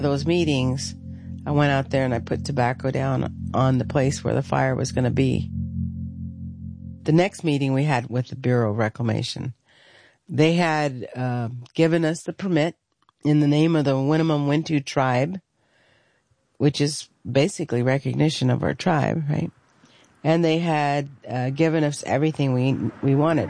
those meetings, I went out there and I put tobacco down on the place where the fire was going to be. The next meeting we had with the Bureau of Reclamation, they had given us the permit in the name of the Winnemem-Wintu tribe, which is basically recognition of our tribe, right? And they had given us everything we wanted.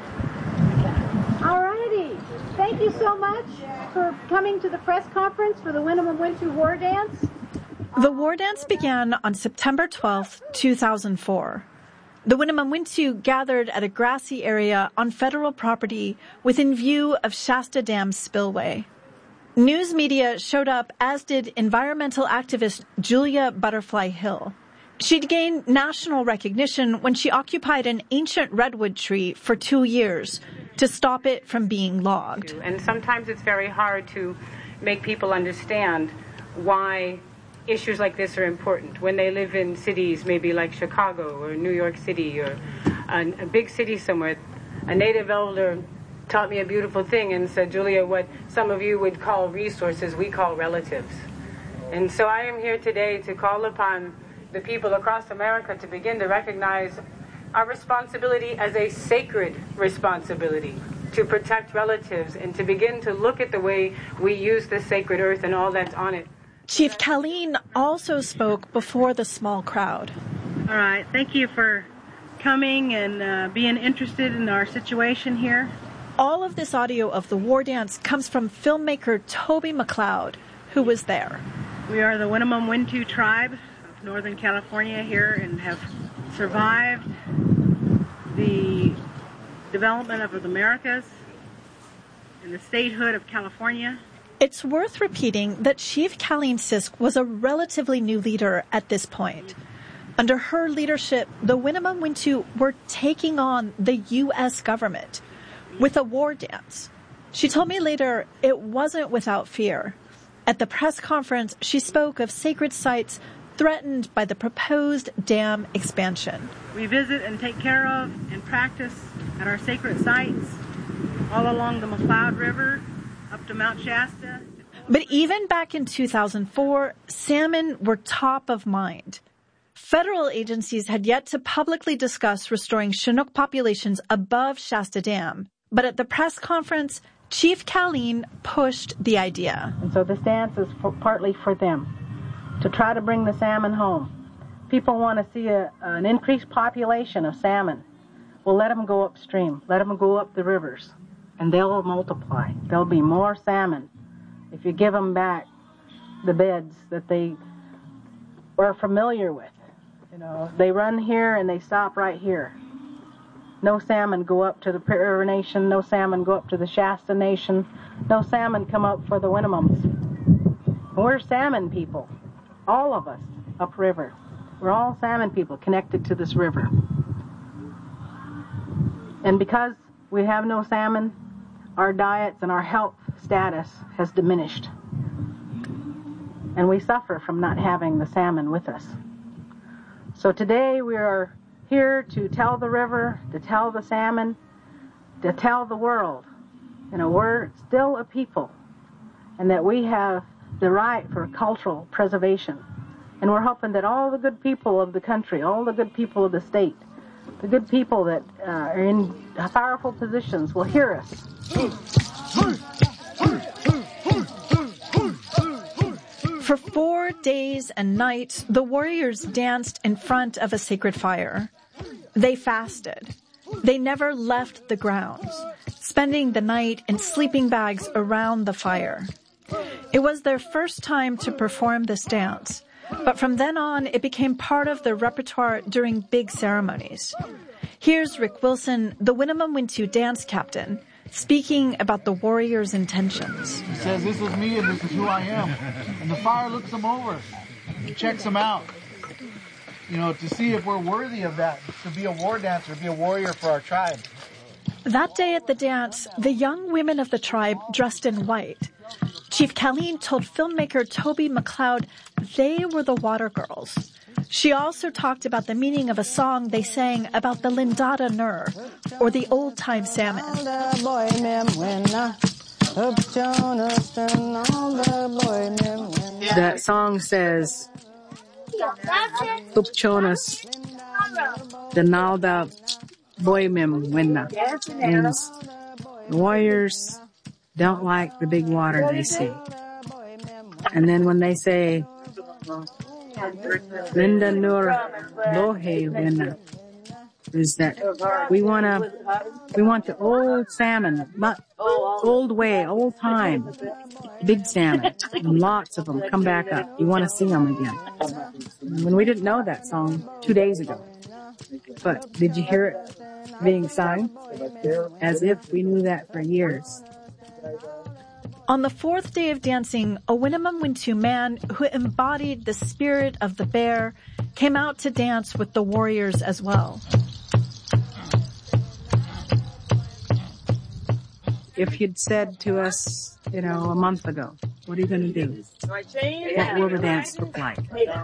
All righty. Thank you so much for coming to the press conference for the Winnemem-Wintu War Dance. The war dance began on September 12, 2004. The Winnemem-Wintu gathered at a grassy area on federal property within view of Shasta Dam spillway. News media showed up, as did environmental activist Julia Butterfly Hill. She'd gained national recognition when she occupied an ancient redwood tree for 2 years to stop it from being logged. And sometimes it's very hard to make people understand why issues like this are important when they live in cities maybe like Chicago or New York City or a big city somewhere. A native elder taught me a beautiful thing and said, Julia, what some of you would call resources, we call relatives. And so I am here today to call upon the people across America to begin to recognize our responsibility as a sacred responsibility to protect relatives and to begin to look at the way we use the sacred earth and all that's on it. Chief Colleen also spoke before the small crowd. All right, thank you for coming and being interested in our situation here. All of this audio of the war dance comes from filmmaker Toby McLeod, who was there. We are the Winnemem-Wintu tribe of Northern California here and have survived the development of the Americas and the statehood of California. It's worth repeating that Chief Colleen Sisk was a relatively new leader at this point. Under her leadership, the Winnemem-Wintu were taking on the U.S. government with a war dance. She told me later it wasn't without fear. At the press conference, she spoke of sacred sites threatened by the proposed dam expansion. We visit and take care of and practice at our sacred sites all along the McCloud River, up to Mount Shasta. But even back in 2004, salmon were top of mind. Federal agencies had yet to publicly discuss restoring Chinook populations above Shasta Dam. But at the press conference, Chief Colleen pushed the idea. And so this dance is partly for them, to try to bring the salmon home. People want to see an increased population of salmon. Well, let them go upstream. Let them go up the rivers, and they'll multiply. There'll be more salmon if you give them back the beds that they are familiar with. You know, they run here and they stop right here. No salmon go up to the Prairie Nation. No salmon go up to the Shasta Nation. No salmon come up for the Winnemems. We're salmon people, all of us upriver. We're all salmon people connected to this river. And because we have no salmon, our diets and our health status has diminished. And we suffer from not having the salmon with us. So today we are here to tell the river, to tell the salmon, to tell the world, you know, we're still a people and that we have the right for cultural preservation. And we're hoping that all the good people of the country, all the good people of the state, the good people that are in powerful positions will hear us. For 4 days and nights, the warriors danced in front of a sacred fire. They fasted. They never left the grounds, spending the night in sleeping bags around the fire. It was their first time to perform this dance, but from then on, it became part of their repertoire during big ceremonies. Here's Rick Wilson, the Winnemem-Wintu dance captain, speaking about the warriors' intentions. He says, this is me and this is who I am. And the fire looks them over, checks them out, you know, to see if we're worthy of that, to be a war dancer, to be a warrior for our tribe. That day at the dance, the young women of the tribe dressed in white. Chief Colleen told filmmaker Toby McLeod they were the water girls. She also talked about the meaning of a song they sang about the Lindada Nur, or the old-time salmon. That song says, Upchonas, Denalda Boymim Winna. Means the warriors don't like the big water they see. And then when they say, Linda Nur Lohe Winna, is that we want the old salmon, old way, old time, big salmon, and lots of them come back up. You want to see them again. When we didn't know that song 2 days ago, but did you hear it being sung? As if we knew that for years. On the fourth day of dancing, a Winnemem Wintu man who embodied the spirit of the bear came out to dance with the warriors as well. If you'd said to us, a month ago, what are you going to do? What will the dance look like?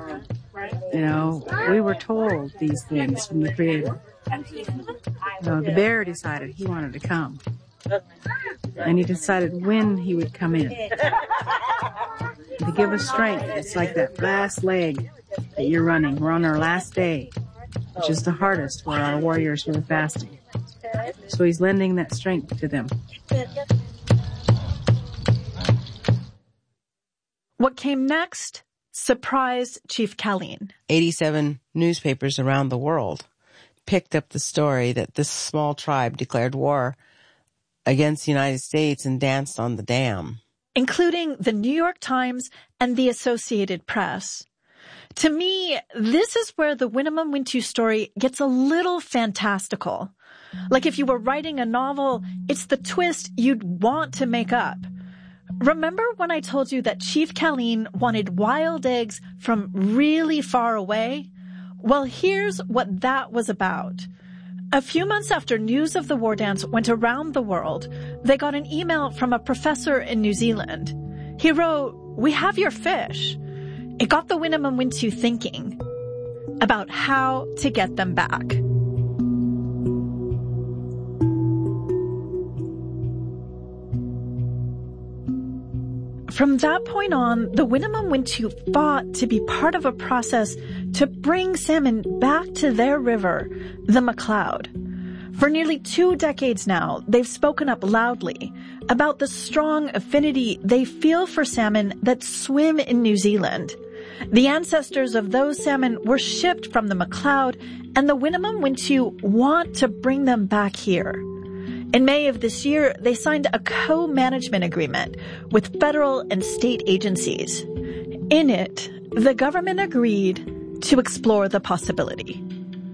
We were told these things from the Creator. The bear decided he wanted to come. And he decided when he would come in. To give us strength. It's like that last leg that you're running. We're on our last day, which is the hardest where our warriors were fasting. So he's lending that strength to them. What came next surprised Chief Khaleen. 87 newspapers around the world picked up the story that this small tribe declared war against the United States and danced on the dam, including the New York Times and the Associated Press. To me, this is where the Winnemem Wintu story gets a little fantastical. Like if you were writing a novel, it's the twist you'd want to make up. Remember when I told you that Chief Khaleen wanted wild eggs from really far away? Well, here's what that was about. A few months after news of the war dance went around the world, they got an email from a professor in New Zealand. He wrote, "We have your fish." It got the Winnemem Wintu thinking about how to get them back. From that point on, the Winnemem Wintu fought to be part of a process to bring salmon back to their river, the McCloud. For nearly 2 decades now, they've spoken up loudly about the strong affinity they feel for salmon that swim in New Zealand. The ancestors of those salmon were shipped from the McCloud, and the Winnemem Wintu want to bring them back here. In May of this year, they signed a co-management agreement with federal and state agencies. In it, the government agreed to explore the possibility.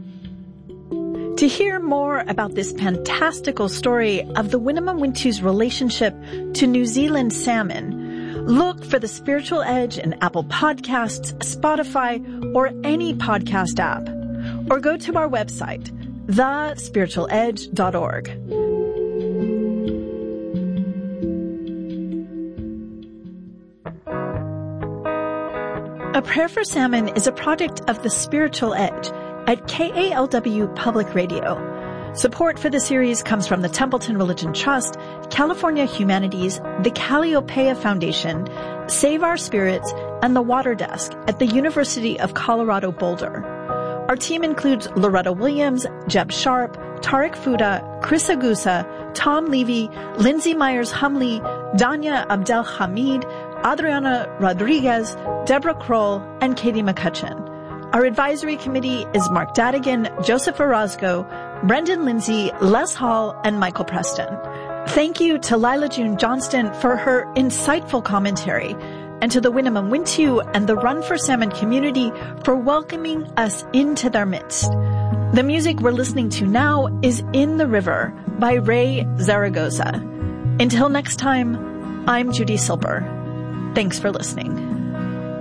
To hear more about this fantastical story of the Winnemem Wintu's relationship to New Zealand salmon, look for The Spiritual Edge in Apple Podcasts, Spotify, or any podcast app. Or go to our website, thespiritualedge.org. A Prayer for Salmon is a project of The Spiritual Edge at KALW Public Radio. Support for the series comes from the Templeton Religion Trust, California Humanities, the Calliopeia Foundation, Save Our Spirits, and the Water Desk at the University of Colorado Boulder. Our team includes Loretta Williams, Jeb Sharp, Tariq Fuda, Chris Agusa, Tom Levy, Lindsay Myers-Humley, Danya Abdel-Hamid, Adriana Rodriguez, Deborah Kroll, and Katie McCutcheon. Our advisory committee is Mark Dadigan, Joseph Orozco, Brendan Lindsay, Les Hall, and Michael Preston. Thank you to Lila June Johnston for her insightful commentary, and to the Winnemem Wintu and the Run for Salmon community for welcoming us into their midst. The music we're listening to now is In the River by Ray Zaragoza. Until next time, I'm Judy Silber. Thanks for listening.